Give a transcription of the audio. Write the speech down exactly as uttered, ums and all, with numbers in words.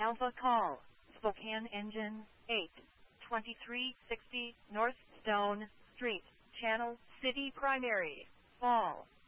Alpha Call, Spokane Engine, eight, twenty-three sixty North Stone Street, Channel City Primary, Fall.